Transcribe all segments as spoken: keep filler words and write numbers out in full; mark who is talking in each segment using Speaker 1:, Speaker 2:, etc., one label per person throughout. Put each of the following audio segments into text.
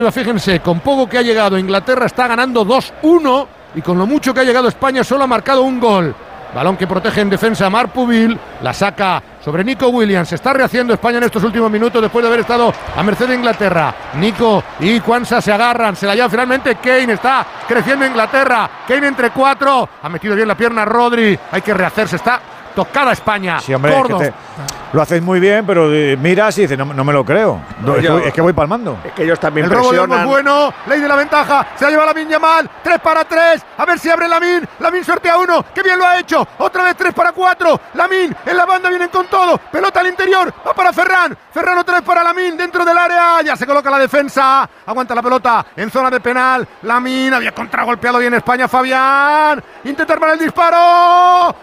Speaker 1: Fíjense, con poco que ha llegado Inglaterra está ganando dos uno y con lo mucho que ha llegado España solo ha marcado un gol. Balón que protege en defensa Marc Pubil, la saca sobre Nico Williams. Se está rehaciendo España en estos últimos minutos después de haber estado a merced de Inglaterra. Nico y Quansah se agarran, se la lleva finalmente Kane, está creciendo Inglaterra. Kane entre cuatro, ha metido bien la pierna Rodri, hay que rehacerse, está tocada España.
Speaker 2: Sí, hombre, es que te, lo hacéis muy bien, pero eh, miras y dices, no, no me lo creo. No, es, que, es que voy palmando.
Speaker 3: Es que ellos también
Speaker 1: el
Speaker 3: presionan.
Speaker 1: El robo de Olmo es bueno, ley de la ventaja, se la lleva Lamine Yamal, tres para tres, a ver si abre Lamine, Lamine sortea uno, que bien lo ha hecho, otra vez tres para cuatro, Lamine en la banda, vienen con todo, pelota al interior, va para Ferran, Ferran otra vez para Lamine, dentro del área, ya se coloca la defensa, aguanta la pelota en zona de penal, Lamine, había contragolpeado bien España, Fabián, intenta armar el disparo,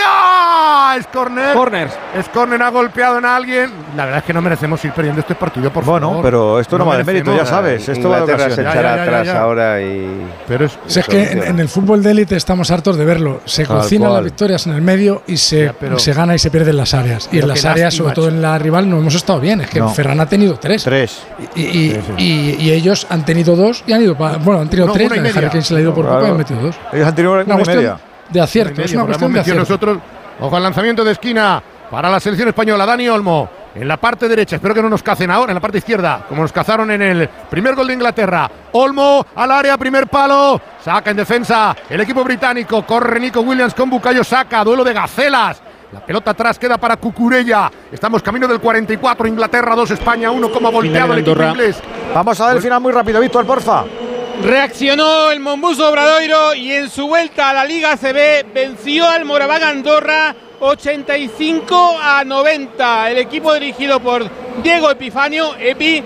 Speaker 1: ¡fuera! Es córner,
Speaker 4: Corners.
Speaker 1: es córner, ha golpeado en alguien, la verdad es que no merecemos ir perdiendo este partido, por
Speaker 2: bueno,
Speaker 1: favor.
Speaker 2: Bueno, pero esto no, no va de mérito, ya sabes, esto va de
Speaker 3: Inglaterra se echará
Speaker 1: ya, ya,
Speaker 3: atrás
Speaker 1: ya, ya.
Speaker 3: ahora y…
Speaker 1: Pero es,
Speaker 5: si es que en, en el fútbol de élite estamos hartos de verlo, se
Speaker 2: Tal
Speaker 5: cocinan
Speaker 2: cual.
Speaker 5: las victorias en el medio y se,
Speaker 1: Ya, pero-
Speaker 5: se gana y se pierde en las áreas, y
Speaker 1: Pero
Speaker 5: en las
Speaker 1: qué
Speaker 5: áreas,
Speaker 1: lástima,
Speaker 5: sobre todo en la rival, no hemos estado bien, es que
Speaker 2: No.
Speaker 5: Ferran ha tenido tres,
Speaker 2: Tres.
Speaker 5: Y, y,
Speaker 2: Sí, sí.
Speaker 5: y- y ellos han tenido dos y han ido pa- bueno, han tenido
Speaker 1: No,
Speaker 5: tres,
Speaker 1: una y media.
Speaker 5: Harry Kane se le ha ido por
Speaker 2: Claro.
Speaker 5: poco y han metido dos.
Speaker 2: Ellos han tenido una,
Speaker 5: Una
Speaker 2: una y
Speaker 5: cuestión
Speaker 2: media.
Speaker 5: de acierto, es una
Speaker 1: Porque
Speaker 5: cuestión de
Speaker 1: hemos metido
Speaker 5: acierto.
Speaker 1: nosotros. Ojo al lanzamiento de esquina para la selección española, Dani Olmo. En la parte derecha, espero que no nos cacen ahora, en la parte izquierda, como nos cazaron en el primer gol de Inglaterra. Olmo al área, primer palo, saca en defensa el equipo británico, corre Nico Williams con Bukayo Saka, duelo de gacelas. La pelota atrás queda para Cucurella. Estamos camino del cuarenta y cuatro, Inglaterra dos, España uno, como ha volteado el equipo
Speaker 4: Andorra.
Speaker 1: inglés.
Speaker 2: Vamos a ver el final muy rápido, Víctor, porfa.
Speaker 4: Reaccionó el Mombuso Obradoiro y en su vuelta a la Liga A C B venció al Moraván Andorra ochenta y cinco a noventa. El equipo dirigido por Diego Epifanio, Epi,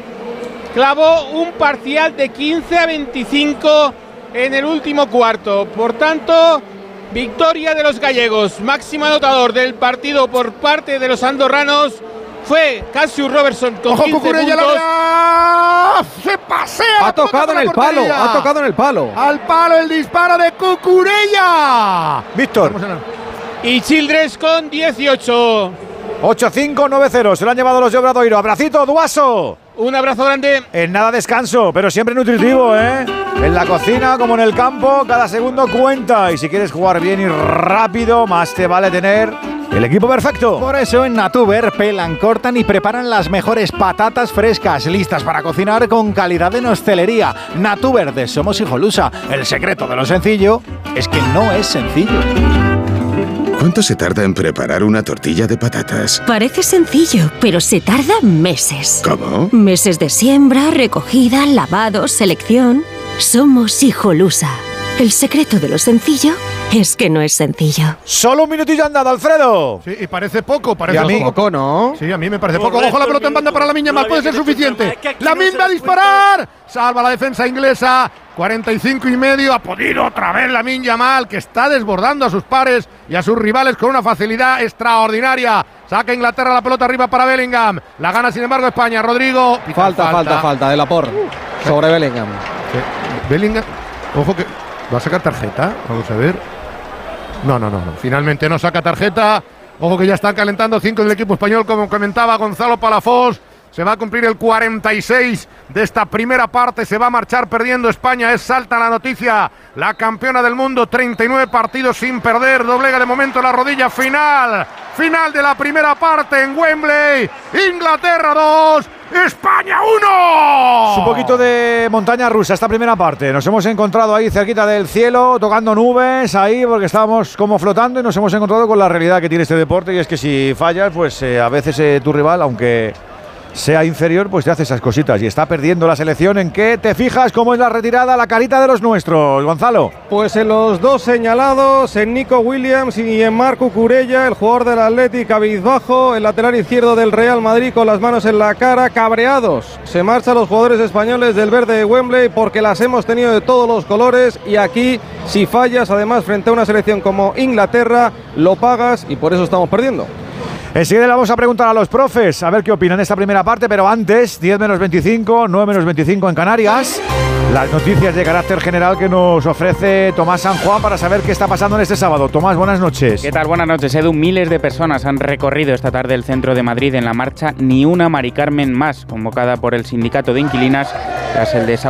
Speaker 4: clavó un parcial de quince a veinticinco en el último cuarto. Por tanto, victoria de los gallegos. Máximo anotador del partido por parte de los andorranos fue Cassius Robertson con
Speaker 1: Ojo,
Speaker 4: quince
Speaker 1: Cucurella,
Speaker 4: puntos.
Speaker 1: la se pasea.
Speaker 4: Ha
Speaker 1: la pelota
Speaker 4: tocado
Speaker 1: por
Speaker 4: en el
Speaker 1: la
Speaker 4: palo,
Speaker 1: portería.
Speaker 4: ha tocado en el palo.
Speaker 1: Al palo el disparo de Cucurella.
Speaker 2: Víctor,
Speaker 1: Vamos a la-
Speaker 4: Y Childress con dieciocho.
Speaker 2: ocho cinco nueve cero, se lo han llevado los de Obradoiro. Abracito, Duaso.
Speaker 4: Un abrazo grande.
Speaker 2: En nada descanso, pero siempre nutritivo, ¿eh? En la cocina como en el campo, cada segundo cuenta. Y si quieres jugar bien y rápido, más te vale tener el equipo perfecto.
Speaker 6: Por eso en Natuber pelan, cortan y preparan las mejores patatas frescas, listas para cocinar con calidad en hostelería. Natuber de Somos Hijolusa. El secreto de lo sencillo es que no es sencillo.
Speaker 7: ¿Cuánto se tarda en preparar una tortilla de patatas?
Speaker 8: Parece sencillo, pero se tarda meses.
Speaker 7: ¿Cómo?
Speaker 8: Meses de siembra, recogida, lavado, selección. Somos Hijolusa. El secreto de lo sencillo es que no es sencillo.
Speaker 2: Solo un minutillo andado, Alfredo.
Speaker 1: Sí, y parece poco, parece
Speaker 2: Y a mí-
Speaker 1: poco, ¿no? Sí, a mí me parece poco. Ojo la pelota en banda para Lamine Yamal, puede ser suficiente. Lamine va a disparar. Salva la defensa inglesa. cuarenta y cinco y medio. Ha podido otra vez Lamine Yamal, que está desbordando a sus pares y a sus rivales con una facilidad extraordinaria. Saca Inglaterra la pelota arriba para Bellingham. La gana, sin embargo, España. Rodrigo. Pita
Speaker 4: Falta, falta, falta de Laporte sobre Bellingham.
Speaker 1: Sí, Bellingham. Ojo que va a sacar tarjeta. Vamos a ver. No, no, no, no. Finalmente no saca tarjeta. Ojo que ya están calentando cinco del equipo español, como comentaba Gonzalo Palafox. Se va a cumplir el cuarenta y seis de esta primera parte. Se va a marchar perdiendo España. Es salta la noticia. La campeona del mundo. treinta y nueve partidos sin perder. Doblega de momento la rodilla. Final. Final de la primera parte en Wembley. Inglaterra dos. España uno.
Speaker 2: Es un poquito de montaña rusa esta primera parte. Nos hemos encontrado ahí cerquita del cielo, tocando nubes ahí, porque estábamos como flotando y nos hemos encontrado con la realidad que tiene este deporte. Y es que si fallas, pues eh, a veces eh, tu rival, aunque sea inferior, pues te hace esas cositas. Y está perdiendo la selección. ¿En qué te fijas? ¿Cómo es la retirada? La carita de los nuestros, Gonzalo.
Speaker 9: Pues en los dos señalados, en Nico Williams y en Marc Cucurella, el jugador del Athletic cabizbajo, el lateral izquierdo del Real Madrid con las manos en la cara, cabreados. Se marchan los jugadores españoles del verde de Wembley porque las hemos tenido de todos los colores y aquí, si fallas, además frente a una selección como Inglaterra, lo pagas y por eso estamos perdiendo.
Speaker 2: Enseguida le vamos a preguntar a los profes a ver qué opinan de esta primera parte, pero antes, diez menos veinticinco, nueve menos veinticinco en Canarias, las noticias de carácter general que nos ofrece Tomás San Juan para saber qué está pasando en este sábado. Tomás, buenas noches.
Speaker 3: ¿Qué tal? Buenas noches, Edu. Miles de personas han recorrido esta tarde el centro de Madrid en la marcha Ni una Mari Carmen más, convocada por el sindicato de inquilinas tras el desahucio